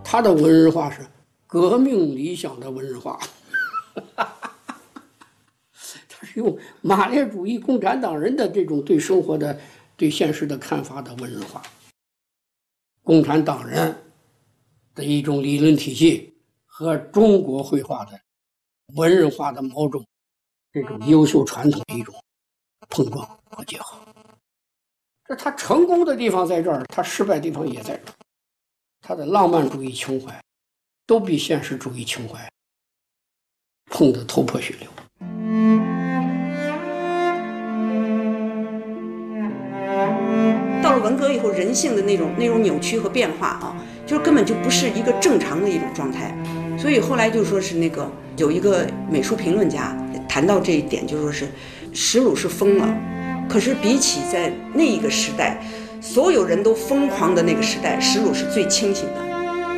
他的文人画是革命理想的文人画，他是用马列主义共产党人的这种对生活的、对现实的看法的文人画。共产党人的一种理论体系和中国绘画的文人画的某种这种优秀传统的一种碰撞和结合。这他成功的地方在这儿，他失败的地方也在这儿。他的浪漫主义情怀都比现实主义情怀碰得头破血流。 到了文革以后，人性的那种扭曲和变化啊，就是根本就不是一个正常的一种状态。所以后来就说是那个有一个美术评论家谈到这一点，就说是石鲁是疯了，可是比起在那一个时代所有人都疯狂的那个时代，石鲁是最清醒的。